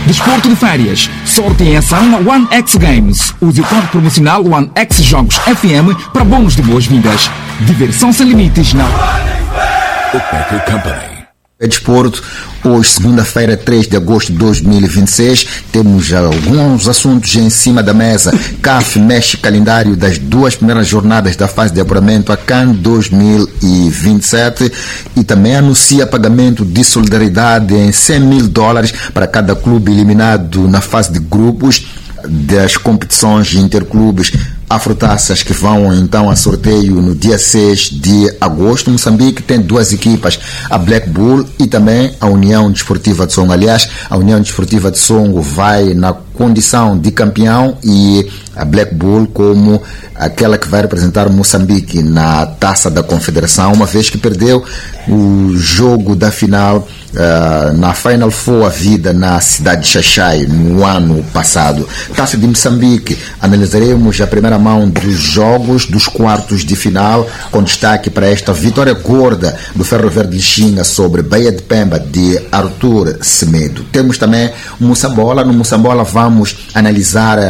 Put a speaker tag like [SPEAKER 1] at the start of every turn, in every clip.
[SPEAKER 1] Desporto de férias. Sorte em ação na One X Games. Use o código promocional One X Jogos FM para bônus de boas-vindas. Diversão sem limites na
[SPEAKER 2] Bookmaker Company.
[SPEAKER 3] É desporto. Hoje, segunda-feira, 3 de agosto de 2026, temos alguns assuntos em cima da mesa. CAF mexe calendário das duas primeiras jornadas da fase de apuramento a CAN 2027 e também anuncia pagamento de solidariedade em $100 mil para cada clube eliminado na fase de grupos das competições interclubes afrotaças que vão então a sorteio no dia 6 de agosto. Moçambique tem duas equipas, a Black Bull e também a União Desportiva de Songo. Aliás, a União Desportiva de Songo vai na condição de campeão e a Black Bull como aquela que vai representar Moçambique na Taça da Confederação, uma vez que perdeu o jogo da final na Final Four a vida na cidade de Xaixai no ano passado. Taça de Moçambique, analisaremos a primeira mão dos jogos dos quartos de final, com destaque para esta vitória gorda do Ferro Verde de Xinga sobre Baía de Pemba de Arthur Semedo. Temos também Moçambola. No Moçambola vamos analisar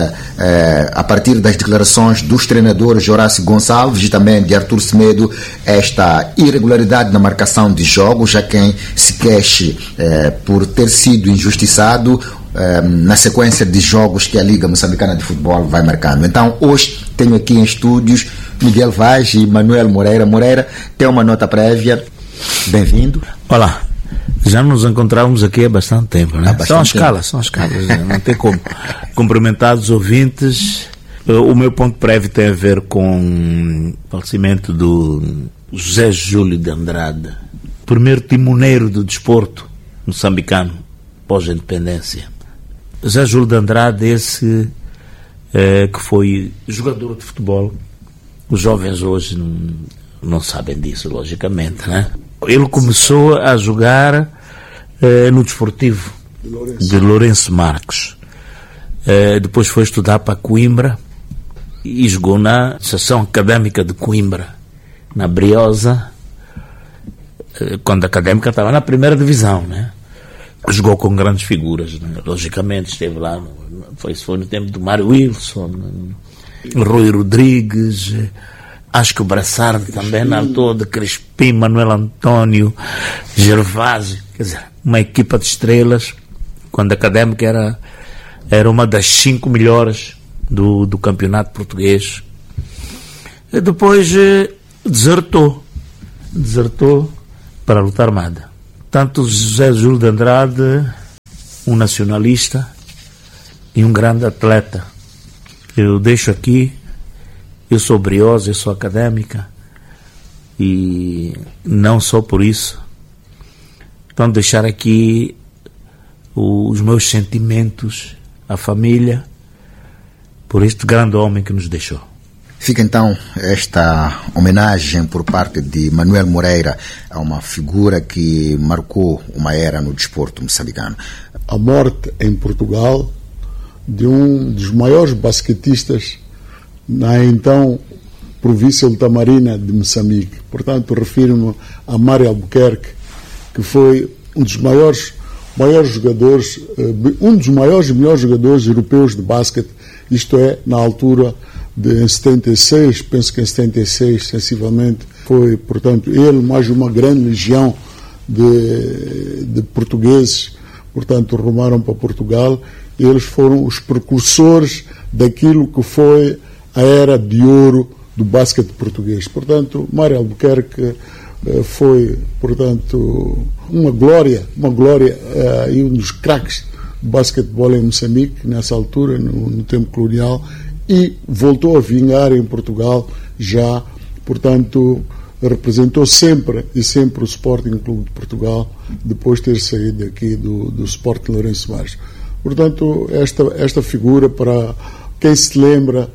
[SPEAKER 3] a partir das declarações dos treinadores Horácio Gonçalves e também de Arthur Semedo esta irregularidade na marcação de jogos, já quem se queixe por ter sido injustiçado na sequência de jogos que a Liga Moçambicana de Futebol vai marcando. Então, hoje tenho aqui em estúdios Miguel Vaz e Manuel Moreira. Moreira, tem uma nota prévia. Bem-vindo.
[SPEAKER 4] Olá. Já nos encontramos aqui há bastante tempo, né? São escalas. Não tem como. Cumprimentar os ouvintes. O meu ponto prévio tem a ver com o falecimento do José Júlio de Andrade, primeiro timoneiro do desporto moçambicano pós-independência. José Júlio de Andrade, esse que foi jogador de futebol. Os jovens hoje não sabem disso, logicamente, né? Ele começou a jogar no Desportivo de Lourenço Marques. Depois foi estudar para Coimbra e jogou na Associação Académica de Coimbra, na Briosa, quando a Académica estava na primeira divisão, né? Jogou com grandes figuras, né? Logicamente esteve lá, foi no tempo do Mário Wilson, Rui Rodrigues, acho que o Brassard também na altura de Crispim, Manuel Antônio, Gervásio, quer dizer, uma equipa de estrelas, quando a Académica era uma das 5 melhores do campeonato português. E depois desertou para a luta armada. Tanto José Júlio de Andrade, um nacionalista e um grande atleta. Eu deixo aqui, eu sou briosa, eu sou académica e não só por isso. Então deixar aqui os meus sentimentos à família por este grande homem que nos deixou.
[SPEAKER 3] Fica então esta homenagem por parte de Manuel Moreira a uma figura que marcou uma era no desporto moçambicano.
[SPEAKER 5] A morte em Portugal de um dos maiores basquetistas na então província ultramarina de Moçambique. Portanto, refiro-me a Mário Albuquerque, que foi um dos maiores jogadores, um dos maiores e melhores jogadores europeus de basquete, isto é, na altura de 76, penso que em 76, sensivelmente, foi, portanto, ele mais uma grande legião de portugueses, portanto, rumaram para Portugal. Eles foram os precursores daquilo que foi a era de ouro do basquete português. Portanto, Mário Albuquerque foi, portanto, uma glória e um dos craques do basquetebol em Moçambique, nessa altura, no tempo colonial, e voltou a vingar em Portugal já, portanto, representou sempre o Sporting Clube de Portugal, depois de ter saído aqui do Sporting Lourenço Marques. Portanto, esta figura, para quem se lembra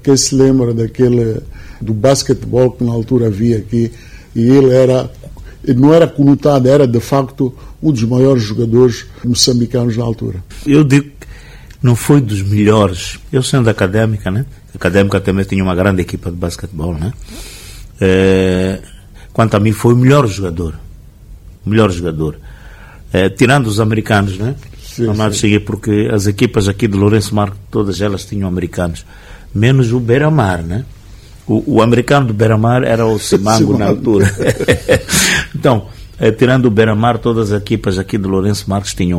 [SPEAKER 5] do basquetebol que na altura havia aqui, e ele não era conotado, era de facto um dos maiores jogadores moçambicanos na altura.
[SPEAKER 4] Eu digo que não foi dos melhores. Eu sendo académica, né? A Académica também tinha uma grande equipa de basquetebol, né? Quanto a mim, foi o melhor jogador. Tirando os americanos, né? Sim. Porque as equipas aqui de Lourenço Marques, todas elas tinham americanos, menos o Beira-Mar, né? O americano do Beira-Mar era o Simango na altura. Então, tirando o Beira-Mar, todas as equipas aqui de Lourenço Marques tinham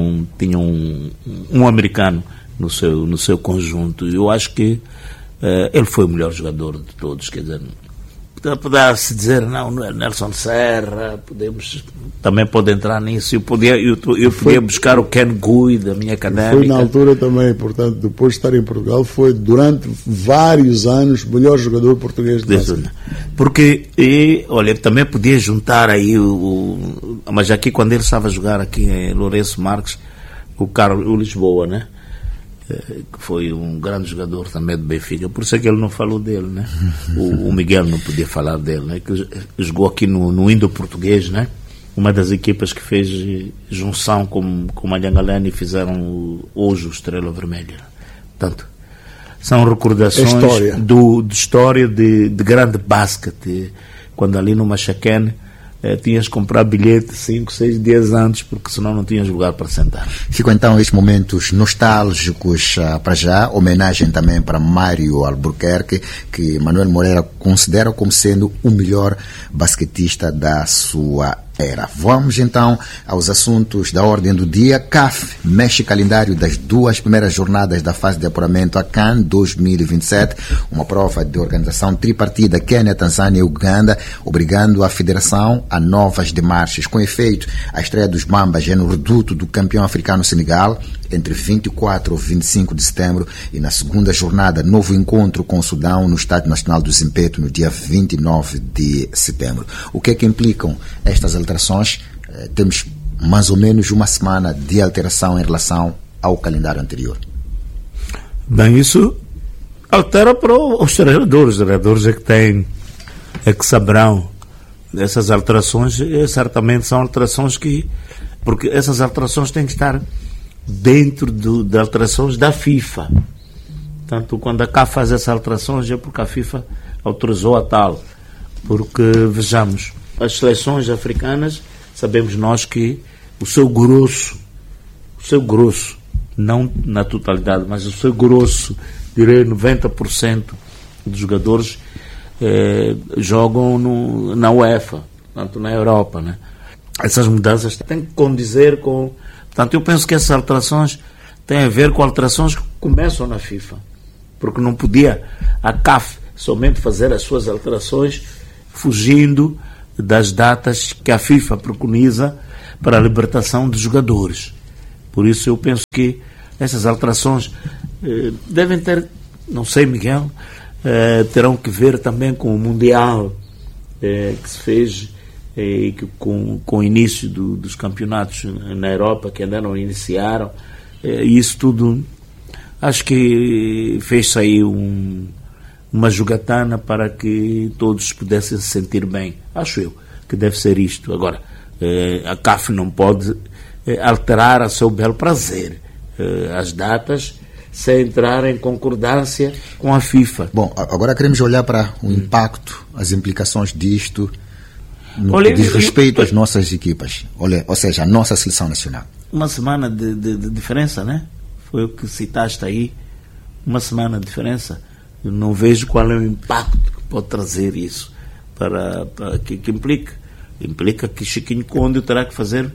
[SPEAKER 4] um americano no seu conjunto. Eu acho que ele foi o melhor jogador de todos, quer dizer, poderá-se dizer, não é Nelson Serra, também pode entrar nisso. Eu podia buscar o Ken Gui da minha académica.
[SPEAKER 5] Foi na altura também, portanto, depois de estar em Portugal, foi durante vários anos o melhor jogador português de basquete.
[SPEAKER 4] Porque, olha, também podia juntar aí mas aqui quando ele estava a jogar aqui em Lourenço Marques, o Lisboa, né? Que foi um grande jogador também do Benfica, por isso é que ele não falou dele, né? O Miguel não podia falar dele, né? Que jogou aqui no Indo-Português, né? Uma das equipas que fez junção com a Nhangalani e fizeram hoje o Estrela Vermelha. Portanto, são recordações de história de grande basquete, quando ali no Machaquene tinhas que comprar bilhete 5, 6 dias antes, porque senão não tinhas lugar para sentar.
[SPEAKER 3] Ficam então estes momentos nostálgicos para já, homenagem também para Mário Albuquerque, que Manuel Moreira considera como sendo o melhor basquetista da sua era. Vamos então aos assuntos da ordem do dia. CAF mexe calendário das 2 primeiras jornadas da fase de apuramento a CAN 2027, uma prova de organização tripartida Quênia, Tanzânia e Uganda, obrigando a federação a novas demarches. Com efeito, a estreia dos Mambas é no reduto do campeão africano Senegal, entre 24 e 25 de setembro, e na segunda jornada, novo encontro com o Sudão no Estádio Nacional do Zimpeto, no dia 29 de setembro. O que é que implicam estas alterações? Temos mais ou menos uma semana de alteração em relação ao calendário anterior.
[SPEAKER 4] Bem, isso altera para os treinadores é que saberão essas alterações. Certamente são alterações porque essas alterações têm que estar dentro de alterações da FIFA. Portanto, quando a CAF faz essas alterações é porque a FIFA autorizou a tal. Porque, vejamos, as seleções africanas, sabemos nós que o seu grosso, não na totalidade, mas o seu grosso, direi 90% dos jogadores jogam na UEFA, portanto na Europa, né? Essas mudanças têm que condizer com... Portanto, eu penso que essas alterações têm a ver com alterações que começam na FIFA, porque não podia a CAF somente fazer as suas alterações fugindo das datas que a FIFA preconiza para a libertação de jogadores. Por isso eu penso que essas alterações devem ter, não sei, Miguel, terão que ver também com o Mundial que se fez e que com o início dos campeonatos na Europa, que ainda não iniciaram, e isso tudo acho que fez-se aí uma jogatana para que todos pudessem se sentir bem. Acho eu que deve ser isto. Agora, a CAF não pode alterar a seu belo prazer as datas sem entrar em concordância com a FIFA.
[SPEAKER 3] Bom, agora queremos olhar para o impacto, as implicações disto no que diz respeito às nossas equipas, ou seja, a nossa seleção nacional.
[SPEAKER 4] Uma semana de diferença, né? Foi o que citaste aí, uma semana de diferença. Eu não vejo qual é o impacto que pode trazer isso para que implica que Chiquinho Conde terá que fazer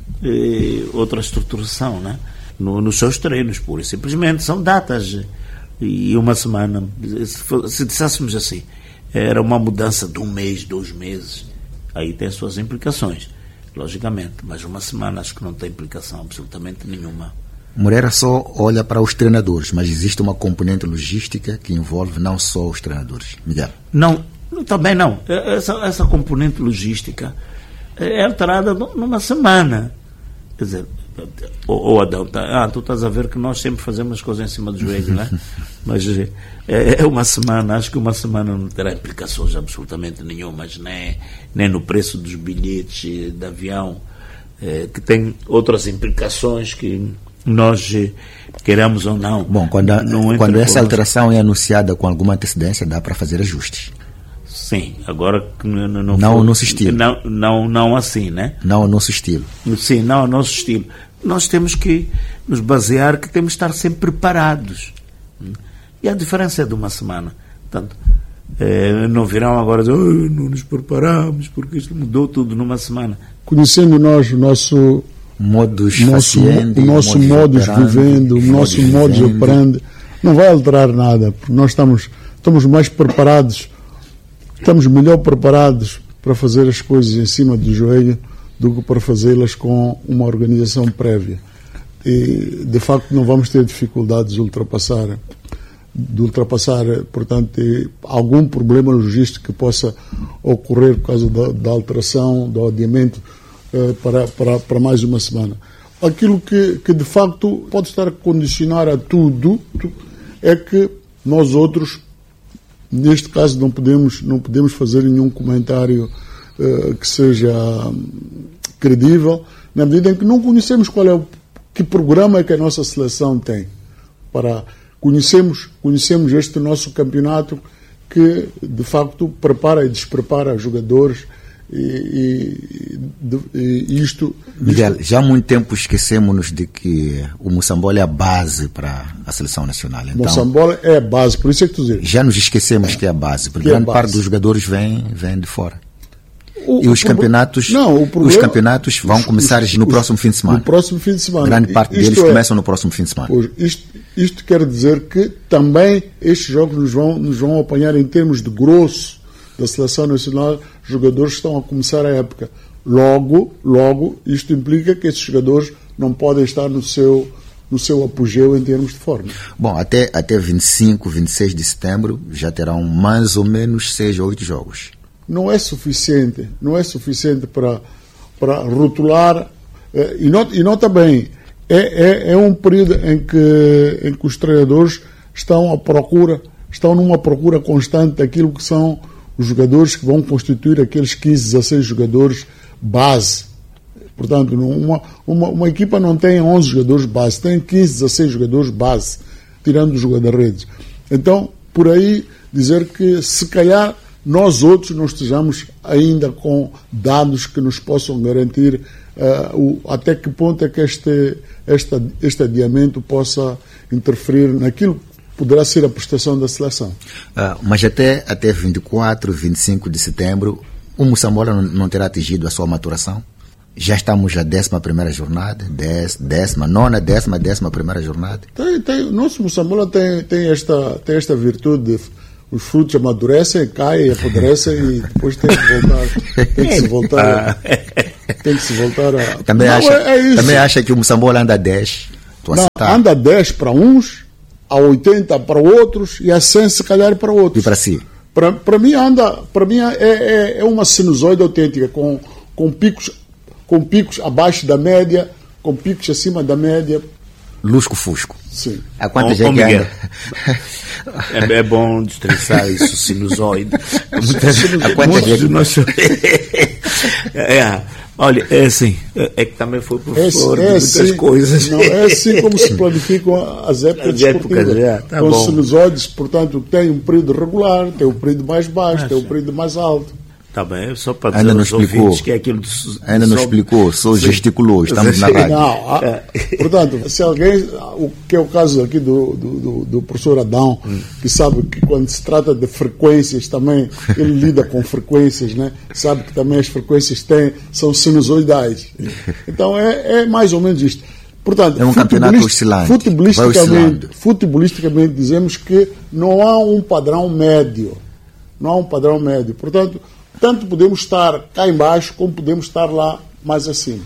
[SPEAKER 4] outra estruturação, né? Nos seus treinos, pura e simplesmente são datas e uma semana, se disséssemos assim, era uma mudança de 1 mês, 2 meses, aí tem suas implicações, logicamente, mas uma semana acho que não tem implicação absolutamente nenhuma.
[SPEAKER 3] Moreira só olha para os treinadores, mas existe uma componente logística que envolve não só os treinadores. Miguel?
[SPEAKER 4] Não, também não. Essa componente logística é alterada numa semana. Quer dizer, Adão, tu estás a ver que nós sempre fazemos as coisas em cima do joelho, né? Mas é uma semana, acho que uma semana não terá implicações absolutamente nenhumas, nem no preço dos bilhetes de avião, que tem outras implicações que nós queremos ou não.
[SPEAKER 3] Bom, quando essa alteração é anunciada com alguma antecedência, dá para fazer ajustes.
[SPEAKER 4] Sim, agora
[SPEAKER 3] não no nosso estilo.
[SPEAKER 4] Não assim, né?
[SPEAKER 3] Não no nosso estilo.
[SPEAKER 4] Sim, não no nosso estilo. nós temos que nos basear que temos que estar sempre preparados. E a diferença é de uma semana. Portanto, não virão agora dizer, não nos preparamos porque isto mudou tudo numa semana.
[SPEAKER 5] Conhecendo nós o nosso modus vivendo, o nosso modus operandi, não vai alterar nada, porque nós estamos mais preparados, estamos melhor preparados para fazer as coisas em cima do joelho do que para fazê-las com uma organização prévia. E, de facto, não vamos ter dificuldades de ultrapassar, portanto, algum problema logístico que possa ocorrer por causa da alteração, do adiamento para mais uma semana. Aquilo que de facto pode estar a condicionar a tudo é que nós outros, neste caso, não podemos fazer nenhum comentário que seja credível, na medida em que não conhecemos que programa é que a nossa seleção tem. Conhecemos este nosso campeonato que, de facto, prepara e desprepara jogadores e isto...
[SPEAKER 3] Miguel, já há muito tempo esquecemos-nos de que o Moçambola é a base para a seleção nacional. Então,
[SPEAKER 5] Moçambola é a base, por isso é que tu dizes.
[SPEAKER 3] Já nos esquecemos que é a base, porque grande parte dos jogadores vem de fora. E os campeonatos vão começar no próximo fim de semana.
[SPEAKER 5] No próximo fim de semana.
[SPEAKER 3] Grande parte deles começam no próximo fim de semana.
[SPEAKER 5] Isto quer dizer que também estes jogos nos vão apanhar em termos de grosso da seleção nacional, jogadores que estão a começar a época. Logo, isto implica que esses jogadores não podem estar no seu apogeu em termos de forma.
[SPEAKER 3] Bom, até 25, 26 de setembro já terão mais ou menos 6 ou 8 jogos.
[SPEAKER 5] Não é suficiente para rotular, e nota bem, é um período em que os treinadores estão numa procura constante daquilo que são os jogadores que vão constituir aqueles 15, 16 jogadores base. Portanto, uma equipa não tem 11 jogadores base, tem 15, 16 jogadores base, tirando os guarda-redes. Então, por aí, dizer que se calhar nós outros não estejamos ainda com dados que nos possam garantir até que ponto é que este adiamento possa interferir naquilo que poderá ser a prestação da seleção.
[SPEAKER 3] Mas até 24, 25 de setembro, o Moçambola não terá atingido a sua maturação? Já estamos na 11ª jornada, 19ª, 11ª jornada?
[SPEAKER 5] O nosso Moçambola tem esta virtude de os frutos amadurecem, caem, apodrecem e depois tem que se voltar a...
[SPEAKER 3] Também acha que o Moçambola anda a 10?
[SPEAKER 5] Anda a 10 para uns, a 80 para outros e a 100 se calhar para outros.
[SPEAKER 3] E para si?
[SPEAKER 5] Para mim é uma sinusoide autêntica, com picos abaixo da média, com picos acima da média.
[SPEAKER 3] Lusco-fusco.
[SPEAKER 5] Sim.
[SPEAKER 3] Há quanta gente que anda?
[SPEAKER 4] É bom destressar isso, sinusoide.
[SPEAKER 3] Há quanta gente?
[SPEAKER 5] Olha,
[SPEAKER 4] é assim, é que também foi professor de muitas coisas.
[SPEAKER 5] Não, é assim como se planificam as épocas desportivas. Com sinusoides, portanto, tem um período regular, tem um período mais baixo, tem um período mais alto.
[SPEAKER 4] Está bem, só para dizer aos ouvintes que é aquilo...
[SPEAKER 3] Ainda não explicou, só gesticulou, estamos na rádio.
[SPEAKER 5] Portanto, se alguém, que é o caso aqui do professor Adão, que sabe que quando se trata de frequências também, ele lida com frequências, né? Sabe que também as frequências são sinusoidais. Então é mais ou menos isto. Portanto,
[SPEAKER 3] é um campeonato oscilante.
[SPEAKER 5] Futebolisticamente dizemos que não há um padrão médio. Portanto, tanto podemos estar cá embaixo como podemos estar lá mais acima.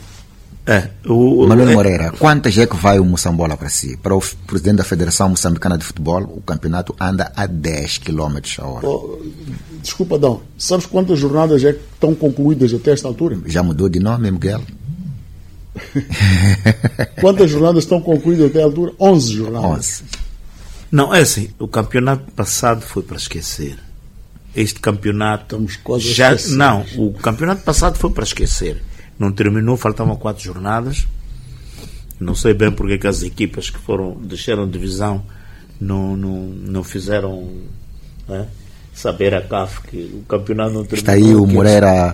[SPEAKER 3] Manuel Moreira, quantas é que vai o Moçambola para si? Para o presidente da Federação Moçambicana de Futebol, o campeonato anda a 10 km a hora.
[SPEAKER 5] Desculpa, Adão, sabes quantas jornadas é que estão concluídas até esta altura?
[SPEAKER 3] Já mudou de nome, Miguel?
[SPEAKER 5] Quantas jornadas estão concluídas até a altura? 11 jornadas.
[SPEAKER 3] 11.
[SPEAKER 4] Não, é assim, o campeonato passado foi para esquecer. Este campeonato o campeonato passado foi para esquecer, não terminou, faltavam 4 jornadas. Não sei bem porque que as equipas que deixaram divisão não fizeram saber a CAF que o campeonato não terminou.
[SPEAKER 3] Está aí o Moreira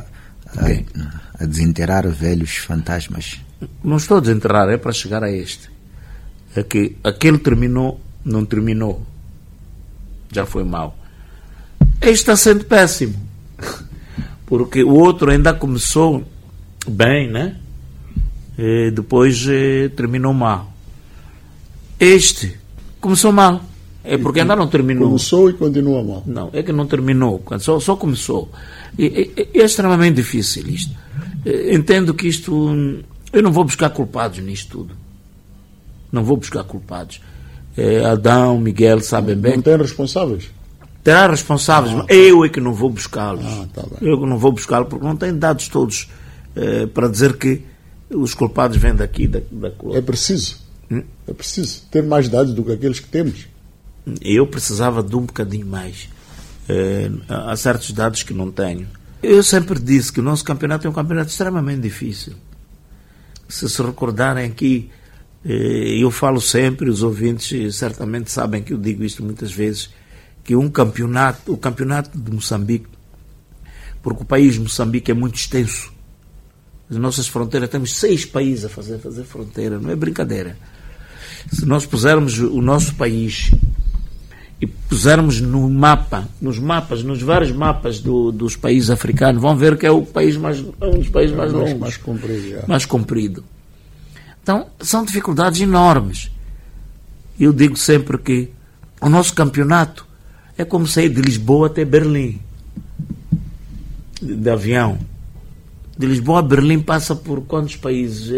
[SPEAKER 3] a desenterrar velhos fantasmas.
[SPEAKER 4] Não estou a desenterrar, é para chegar a este. É que aquele terminou, não terminou. Já foi mau. Este está sendo péssimo. Porque o outro ainda começou bem, né? E depois terminou mal. Este começou mal. É porque ainda não terminou.
[SPEAKER 5] Começou e continua mal.
[SPEAKER 4] Não, é que não terminou. Só começou. É extremamente difícil isto. Entendo que isto... Eu não vou buscar culpados nisto tudo. Não vou buscar culpados. Adão, Miguel sabem bem.
[SPEAKER 5] Não tem responsáveis?
[SPEAKER 4] Terá responsáveis, mas eu é que não vou buscá-los.
[SPEAKER 5] Tá bem.
[SPEAKER 4] Eu que não vou buscá-los porque não tenho dados todos para dizer que os culpados vêm daqui, da
[SPEAKER 5] É preciso. É preciso ter mais dados do que aqueles que temos.
[SPEAKER 4] Eu precisava de um bocadinho mais. Há certos dados que não tenho. Eu sempre disse que o nosso campeonato é um campeonato extremamente difícil. Se recordarem aqui, eu falo sempre, os ouvintes certamente sabem que eu digo isto muitas vezes, que o campeonato de Moçambique, porque o país de Moçambique é muito extenso. As nossas fronteiras, temos 6 países a fazer fronteira, não é brincadeira. Se nós pusermos o nosso país e pusermos nos vários mapas dos países africanos, vão ver que é um dos países mais longos, mais comprido. Então, são dificuldades enormes. Eu digo sempre que o nosso campeonato é como sair de Lisboa até Berlim, de avião. De Lisboa a Berlim passa por quantos países?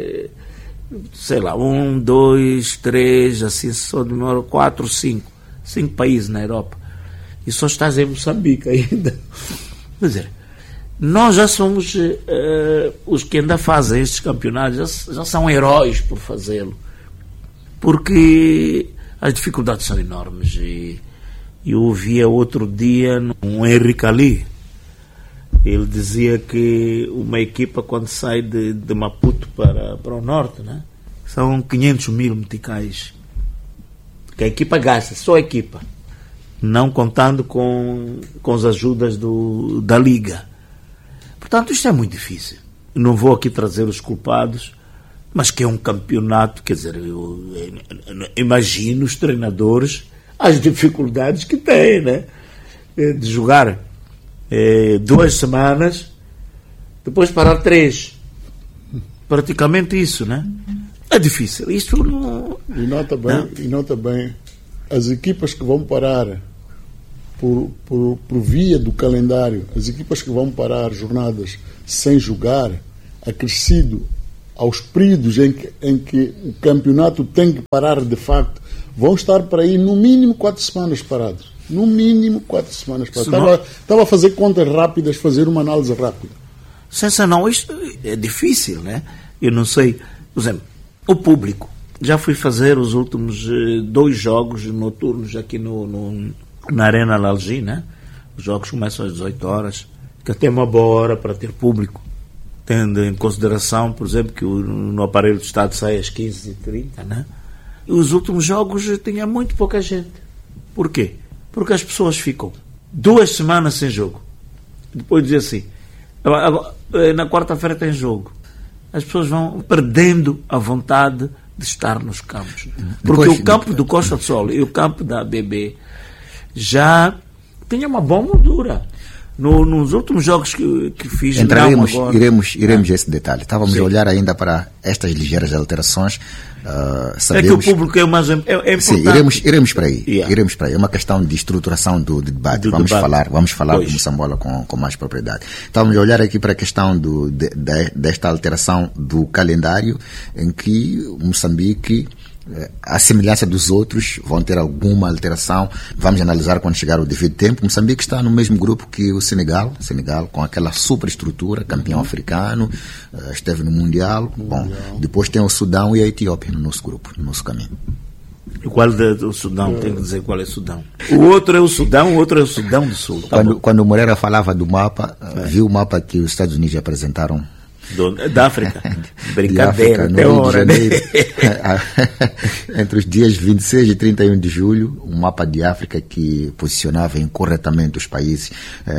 [SPEAKER 4] Sei lá, 1, 2, 3, assim, só demora 4, 5 países na Europa. E só estás em Moçambique ainda. Quer dizer, nós já somos os que ainda fazem estes campeonatos, já são heróis por fazê-lo. Porque as dificuldades são enormes. E eu ouvia outro dia um Henrique Ali. Ele dizia que uma equipa, quando sai de Maputo para o norte, né, são 500 mil meticais que a equipa gasta, só a equipa, não contando com as ajudas da Liga. Portanto, isto é muito difícil. Eu não vou aqui trazer os culpados, mas que é um campeonato, quer dizer, eu imagino os treinadores, as dificuldades que têm, né, de jogar 2 semanas, depois parar 3. Praticamente isso, né? É difícil. Isto não...
[SPEAKER 5] E nota bem, as equipas que vão parar por via do calendário, as equipas que vão parar jornadas sem jogar, acrescido aos períodos em que o campeonato tem que parar de facto, vão estar para aí no mínimo 4 semanas parados. No mínimo 4 semanas parados. Estava a fazer contas rápidas, fazer uma análise rápida.
[SPEAKER 4] Não, isto é difícil, né? Eu não sei. Por exemplo, o público. Já fui fazer os últimos 2 jogos noturnos aqui na Arena Lalgi, né? Os jogos começam às 18 horas, que até uma boa hora para ter público. Tendo em consideração, por exemplo, que no aparelho do Estado sai às 15h30, né? E os últimos jogos tinha muito pouca gente. Por quê? Porque as pessoas ficam 2 semanas sem jogo. Depois dizem assim, na quarta-feira tem jogo. As pessoas vão perdendo a vontade de estar nos campos. Porque o campo do Costa do Sol e o campo da ABB já tinha uma boa moldura. Nos últimos jogos que fiz...
[SPEAKER 3] Iremos a esse detalhe. Estávamos a olhar ainda para estas ligeiras alterações.
[SPEAKER 4] Sabemos... É que o público é mais importante.
[SPEAKER 3] Sim, iremos para aí. Iremos para aí. É uma questão de estruturação do debate. Vamos falar do Moçambola com mais propriedade. Estávamos a olhar aqui para a questão desta alteração do calendário, em que Moçambique, à semelhança dos outros, vão ter alguma alteração. Vamos analisar quando chegar o devido tempo. Moçambique está no mesmo grupo que o Senegal com aquela superestrutura, campeão africano, esteve no Mundial. Bom, depois tem o Sudão e a Etiópia no nosso grupo, no nosso caminho.
[SPEAKER 4] E qual do Sudão? Tem que dizer qual é o Sudão. O outro é o Sudão, o outro é o Sudão do Sul.
[SPEAKER 3] Quando o Moreira falava do mapa, viu o mapa que os Estados Unidos apresentaram
[SPEAKER 4] Da África. Brincadeira,
[SPEAKER 3] África, no Rio de Janeiro. Entre os dias 26 e 31 de julho, um mapa de África que posicionava incorretamente os países.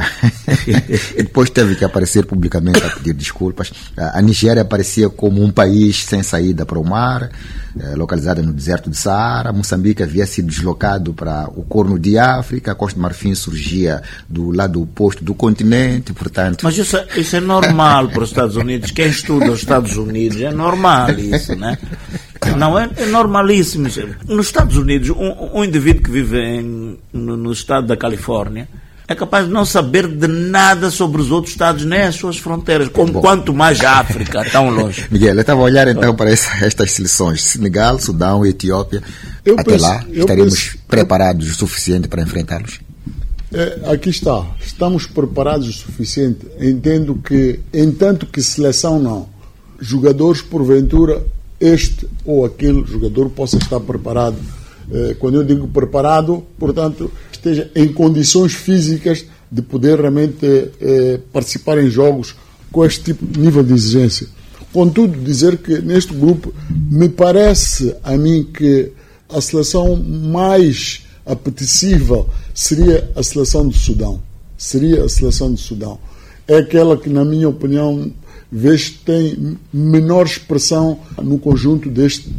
[SPEAKER 3] E depois teve que aparecer publicamente a pedir desculpas. A Nigéria aparecia como um país sem saída para o mar, localizada no deserto de Saara. Moçambique havia sido deslocado para o Corno de África. A Costa do Marfim surgia do lado oposto do continente, portanto...
[SPEAKER 4] Mas isso é normal para os Estados Unidos. Quem estuda os Estados Unidos, é normal isso, né? Não, é normalíssimo. Nos Estados Unidos, um indivíduo que vive no estado da Califórnia é capaz de não saber de nada sobre os outros estados, nem as suas fronteiras, quanto mais a África, tão longe.
[SPEAKER 3] Miguel, eu estava a olhar então para estas seleções, Senegal, Sudão e Etiópia. Lá estaremos preparados o suficiente para enfrentá-los?
[SPEAKER 5] Aqui está, estamos preparados o suficiente. Entendo que, entanto que seleção não, jogadores porventura este ou aquele jogador possa estar preparado. Quando eu digo preparado, portanto, esteja em condições físicas de poder realmente participar em jogos com este tipo de nível de exigência. Contudo, dizer que neste grupo me parece a mim que a seleção mais apetecível seria a seleção do Sudão. Seria a seleção do Sudão. É aquela que, na minha opinião, vejo que tem menor expressão no conjunto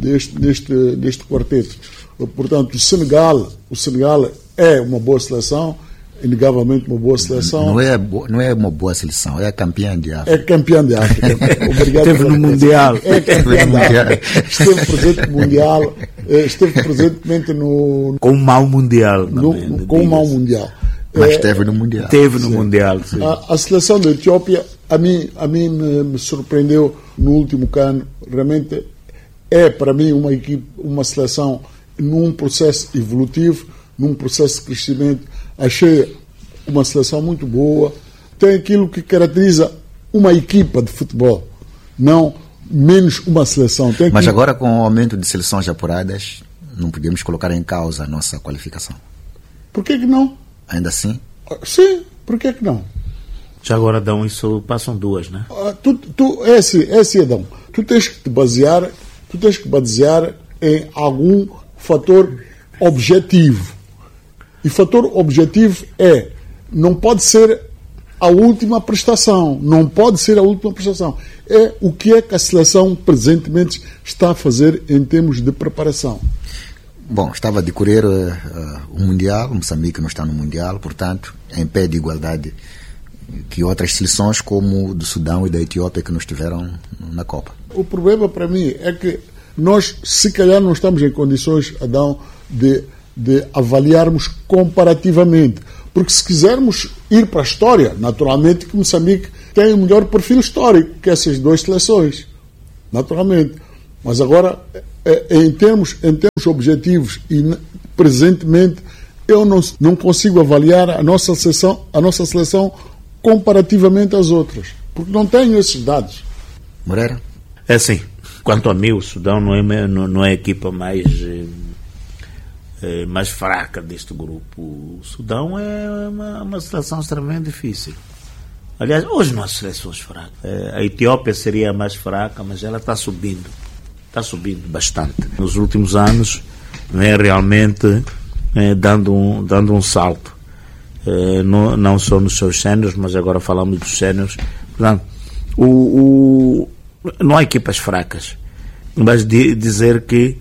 [SPEAKER 5] deste quarteto. Portanto, o Senegal é uma boa seleção, inegavelmente uma boa seleção.
[SPEAKER 3] Não é uma boa seleção, é campeã de África.
[SPEAKER 5] É campeã de África. Obrigado.
[SPEAKER 4] Esteve no Mundial.
[SPEAKER 5] É campeã de África. Esteve presente no Mundial. Esteve presentemente no...
[SPEAKER 4] Com o mau Mundial.
[SPEAKER 5] Com o mau Mundial.
[SPEAKER 3] Mas esteve no Mundial.
[SPEAKER 4] Esteve no Mundial, sim.
[SPEAKER 5] A seleção da Etiópia, a mim me surpreendeu no último CAN. Realmente é, para mim, uma seleção num processo evolutivo, num processo de crescimento. Achei uma seleção muito boa. Tem aquilo que caracteriza uma equipa de futebol, não menos uma seleção.
[SPEAKER 3] Mas agora, com o aumento de seleções apuradas, não podemos colocar em causa a nossa qualificação.
[SPEAKER 5] Por que não?
[SPEAKER 3] Ainda assim?
[SPEAKER 5] Sim, por que não?
[SPEAKER 4] Já agora, Adão, isso passam duas, né?
[SPEAKER 5] Adão. Tu tens que te basear em algum fator objetivo. E fator objetivo não pode ser a última prestação. Não pode ser a última prestação. É o que é que a seleção presentemente está a fazer em termos de preparação.
[SPEAKER 3] Bom, estava a decorrer o Mundial, Moçambique não está no Mundial, portanto, em pé de igualdade que outras seleções como o do Sudão e da Etiópia que não estiveram na Copa.
[SPEAKER 5] O problema para mim é que nós, se calhar, não estamos em condições, Adão, de avaliarmos comparativamente. Porque se quisermos ir para a história, naturalmente que Moçambique tem o melhor perfil histórico que essas duas seleções. Naturalmente. Mas agora, em termos objetivos e presentemente, eu não consigo avaliar a nossa seleção comparativamente às outras. Porque não tenho esses dados.
[SPEAKER 3] Moreira?
[SPEAKER 4] É assim. Quanto a mim, o Sudão não é a equipa mais fraca deste grupo. O Sudão é uma seleção extremamente difícil. Aliás, hoje não há seleções fracas. A Etiópia seria a mais fraca, mas ela está subindo. Está subindo bastante. Nos últimos anos, vem realmente dando um salto. Não só nos seus séniores, mas agora falamos dos séniores. Portanto, não há equipas fracas, mas dizer que,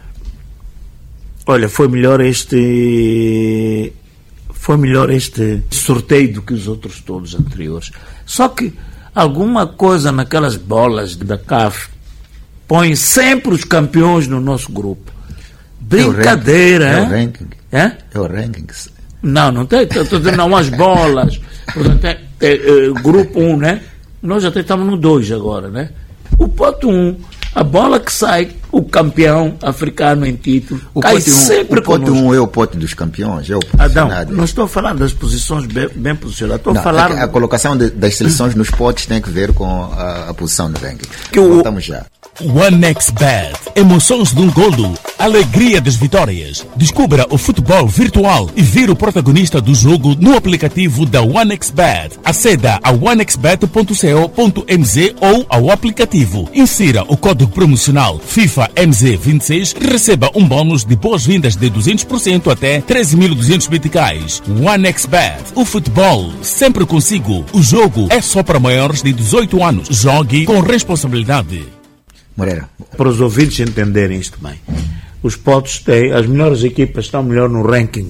[SPEAKER 4] olha, foi melhor este sorteio do que os outros todos anteriores. Só que alguma coisa naquelas bolas da CAF põe sempre os campeões no nosso grupo. Brincadeira,
[SPEAKER 3] é o ranking.
[SPEAKER 4] É
[SPEAKER 5] o ranking.
[SPEAKER 4] Não tem, não as bolas. Portanto, grupo 1, né? Nós até estamos no 2 agora, né? O pote 1, a bola que sai, o campeão africano em título, cai sempre
[SPEAKER 3] conosco. O pote 1 é o pote dos campeões, é o
[SPEAKER 4] Adão, não estou falando das posições bem posicionadas, estou falando...
[SPEAKER 3] A colocação das seleções nos potes tem que ver com a posição no ranking. Voltamos já.
[SPEAKER 1] OneXBet, emoções de um golo.
[SPEAKER 6] alegria das vitórias. Descubra o futebol virtual e vire o protagonista do jogo no aplicativo da OneXBet. Aceda a onexbet.co.mz ou ao aplicativo. Insira o código promocional FIFA MZ26 e receba um bônus de boas-vindas de 200% até 13.200 meticais. OneXBet. O futebol sempre consigo. O jogo é só para maiores de 18 anos. Jogue com responsabilidade.
[SPEAKER 3] Moreira.
[SPEAKER 4] Para os ouvintes entenderem isto bem, os potes têm, as melhores equipas estão melhor no ranking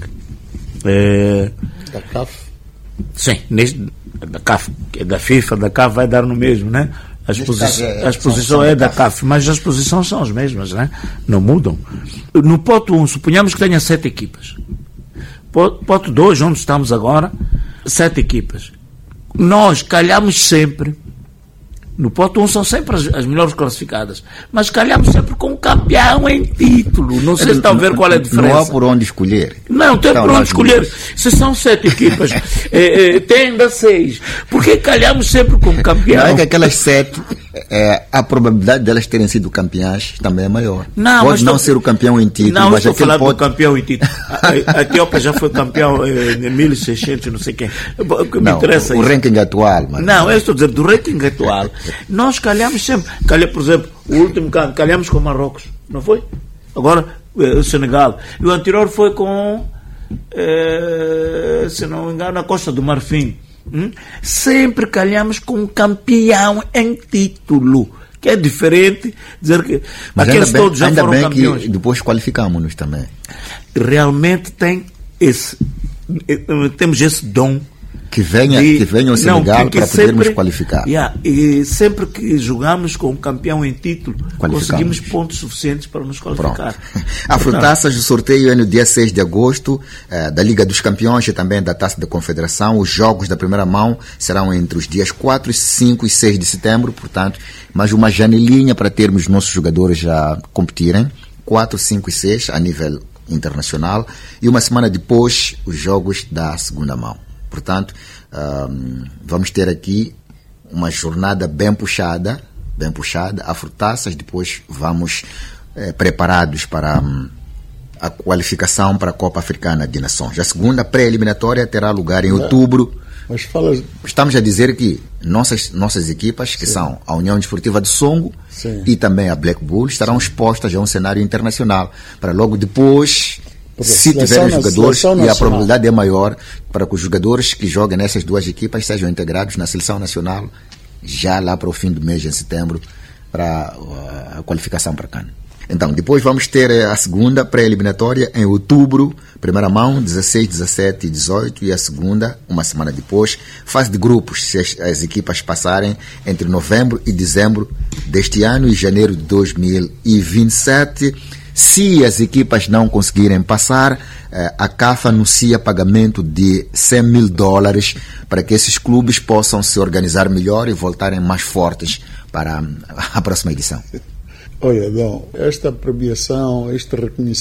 [SPEAKER 5] Da CAF?
[SPEAKER 4] Sim, da CAF, da FIFA, da CAF vai dar no mesmo, né? A exposição é da CAF, mas as posições são as mesmas, né? Não mudam. No pote 1, suponhamos que tenha 7 equipas. Pote 2, onde estamos agora, 7 equipas. Nós calhamos sempre. No pote 1 são sempre as melhores classificadas, mas calhamos sempre com um campeão em título. Não sei se estão a ver qual é a diferença.
[SPEAKER 3] Não há por onde escolher.
[SPEAKER 4] Não tem por onde escolher. Se são 7 equipas, tem ainda 6. Porque calhamos sempre como campeão.
[SPEAKER 3] Não é que aquelas 7, a probabilidade delas terem sido campeãs também é maior.
[SPEAKER 4] Não,
[SPEAKER 3] pode não ser o campeão em título.
[SPEAKER 4] Não,
[SPEAKER 3] mas
[SPEAKER 4] estou falando do campeão em título. A Etiópia já foi campeão em 1600, não sei quem. O que me interessa
[SPEAKER 3] o ranking atual. Mas...
[SPEAKER 4] Não, eu estou a dizer do ranking atual. Nós calhamos sempre. Por exemplo, o último calhamos com Marrocos, não foi? Agora, o Senegal. E o anterior foi com, se não me engano, a Costa do Marfim. Sempre calhamos com um campeão em título, que é diferente dizer que
[SPEAKER 3] mas
[SPEAKER 4] aqueles
[SPEAKER 3] bem,
[SPEAKER 4] todos já foram
[SPEAKER 3] bem
[SPEAKER 4] campeões.
[SPEAKER 3] Que depois qualificamos-nos também.
[SPEAKER 4] Realmente temos esse dom.
[SPEAKER 3] Que venha o Senegal para podermos qualificar.
[SPEAKER 4] E sempre que jogamos com um campeão em título, conseguimos pontos suficientes para nos qualificar.
[SPEAKER 3] A Frutaças do sorteio é no dia 6 de agosto, da Liga dos Campeões e também da Taça da Confederação. Os jogos da primeira mão serão entre os dias 4, 5 e 6 de setembro, portanto, mais uma janelinha para termos nossos jogadores a competirem. 4, 5 e 6 a nível internacional. E uma semana depois, os jogos da segunda mão. Portanto, vamos ter aqui uma jornada bem puxada, a Frutaças. Depois vamos preparados para a qualificação para a Copa Africana de Nações. A segunda pré-eliminatória terá lugar em outubro.
[SPEAKER 5] Mas
[SPEAKER 3] estamos a dizer que nossas equipas, que são a União Desportiva de Songo e também a Black Bull, estarão expostas a um cenário internacional para logo depois... Se tiverem jogadores, e a probabilidade é maior para que os jogadores que joguem nessas duas equipas sejam integrados na seleção nacional já lá para o fim do mês, em setembro, para a qualificação para CAN. Então, depois vamos ter a segunda pré-eliminatória em outubro, primeira mão, 16, 17 e 18, e a segunda, uma semana depois, fase de grupos, se as equipas passarem entre novembro e dezembro deste ano e janeiro de 2027. Se as equipas não conseguirem passar, a CAF anuncia pagamento de $100.000 para que esses clubes possam se organizar melhor e voltarem mais fortes para a próxima edição.
[SPEAKER 5] Olha, Dom, esta premiação, este reconhecimento